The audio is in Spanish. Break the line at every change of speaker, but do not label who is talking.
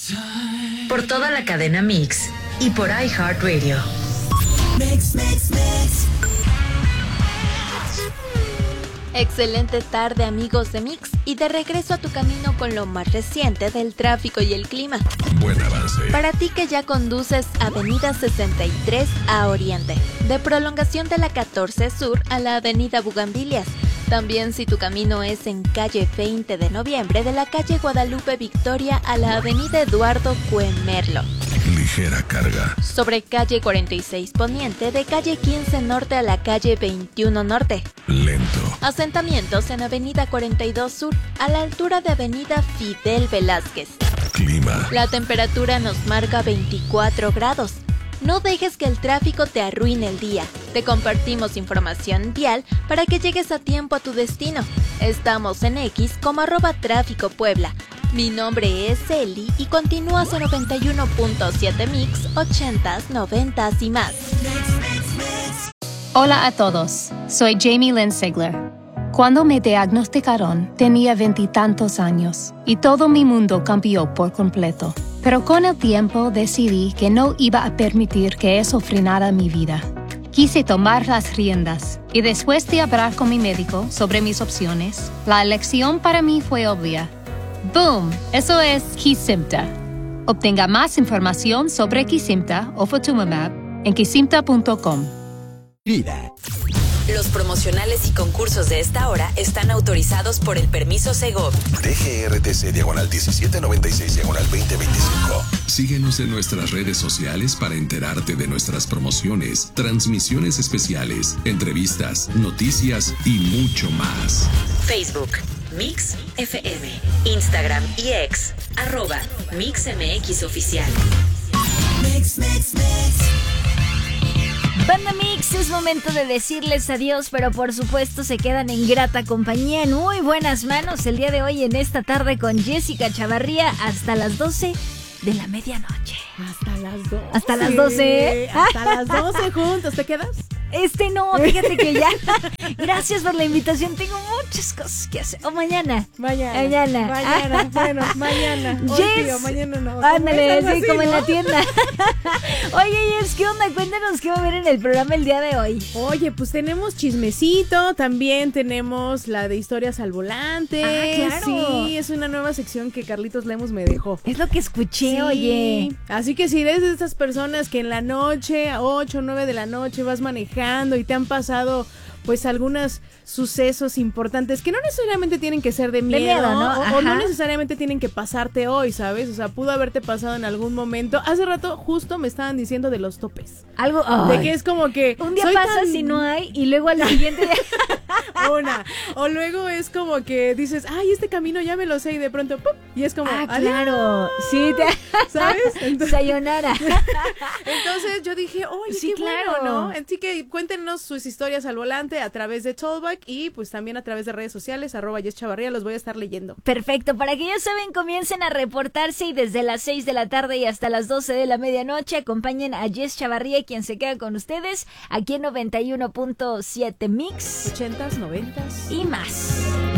Por toda la cadena Mix y por iHeartRadio.
Mix.
Excelente tarde, amigos de Mix, y de regreso a tu camino con lo más reciente del tráfico y el clima.
Buen avance.
Para ti que ya conduces Avenida 63 a Oriente, de prolongación de la 14 Sur a la Avenida Bugambilias. También si tu camino es en calle 20 de noviembre, de la calle Guadalupe Victoria a la Avenida Eduardo Cuemerlo.
Ligera carga.
Sobre calle 46 Poniente, de calle 15 Norte a la calle 21 Norte.
Lento.
Asentamientos en Avenida 42 Sur, a la altura de Avenida Fidel Velázquez.
Clima.
La temperatura nos marca 24 grados. No dejes que el tráfico te arruine el día. Te compartimos información vial para que llegues a tiempo a tu destino. Estamos en X como @tráfico Puebla. Mi nombre es Eli y continúas en 91.7 Mix, 80s, 90s y más.
Hola a todos, soy Jamie Lynn Sigler. Cuando me diagnosticaron, tenía 20 y tantos años y todo mi mundo cambió por completo. Pero con el tiempo decidí que no iba a permitir que eso frenara mi vida. Quise tomar las riendas y después de hablar con mi médico sobre mis opciones, la elección para mí fue obvia. ¡Boom! Eso es Kesimpta. Obtenga más información sobre Kesimpta o Ofatumumab en kesimpta.com.
Vida.
Los promocionales y concursos de esta hora están autorizados por el permiso Segov.
DGRTC /1796/2025. Síguenos en nuestras redes sociales para enterarte de nuestras promociones, transmisiones especiales, entrevistas, noticias y mucho más.
Facebook, Mix FM. Instagram y X, @MixMXOficial.
Mix.
Banda Mix, es momento de decirles adiós, pero por supuesto se quedan en grata compañía, en muy buenas manos el día de hoy en esta tarde con Jessica Chavarría hasta las 12 de la medianoche.
Hasta las 12.
Hasta las 12.
Hasta las 12 juntos. ¿Te quedas?
No, fíjate que ya. Gracias por la invitación. Tengo muchas cosas que hacer. O mañana.
Mañana. Bueno, mañana. Hoy
Jess.
tío, mañana no.
Ándale, sí,
Así,
como en
¿no?
la tienda. Oye, Jess, ¿qué onda? Cuéntanos qué va a haber en el programa el día de hoy.
Oye, pues tenemos chismecito, también tenemos la de historias al volante.
Ah, claro.
Sí, es una nueva sección que Carlitos Lemos me dejó.
Es lo que escuché,
Sí.
oye.
Así que si eres de esas personas que en la noche, a 8 o 9 de la noche, vas manejando y te han pasado pues algunos sucesos importantes que no necesariamente tienen que ser de miedo,
¿no?
O no necesariamente tienen que pasarte hoy, ¿sabes? O sea, pudo haberte pasado en algún momento. Hace rato justo me estaban diciendo de los topes.
Algo,
de que es como que
un día pasa si no hay y luego al siguiente día...
o luego es como que dices, ay, este camino ya me lo sé y de pronto ¡pum! Y es como,
claro, sí,
¿sabes?
Sayonara.
Entonces yo dije, oye,
sí,
qué
claro.
bueno, ¿no? Así que cuéntenos sus historias al volante a través de Tollback y pues también a través de redes sociales, @YesChavarría, los voy a estar leyendo.
Perfecto, para que ya saben, comiencen a reportarse y desde las 6 de la tarde y hasta las 12 de la medianoche acompañen a Jess Chavarría, quien se queda con ustedes aquí en 91.7 Mix.
80s, 90s
y más.